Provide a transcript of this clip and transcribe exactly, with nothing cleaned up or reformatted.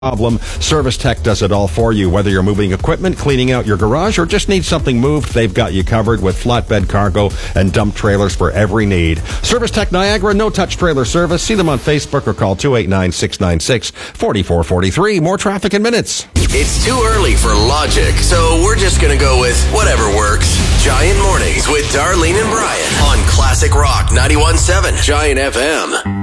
problem. Service Tech does it all for you. Whether you're moving equipment, cleaning out your garage, or just need something moved, they've got you covered with flatbed cargo and dump trailers for every need. Service Tech Niagara, no-touch trailer service. See them on Facebook or call two eight nine, six nine six, four four four three. More traffic in minutes. It's too early for logic, so we're just going to go with whatever works. Giant Mornings with Darlene and Brian on Classic Rock ninety-one point seven Giant F M.